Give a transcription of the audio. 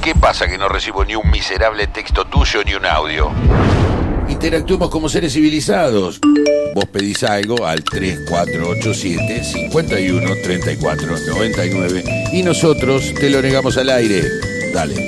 ¿Qué pasa que no recibo ni un miserable texto tuyo ni un audio? Interactuemos como seres civilizados. Vos pedís algo al 3487-513499 y nosotros te lo negamos al aire. Dale.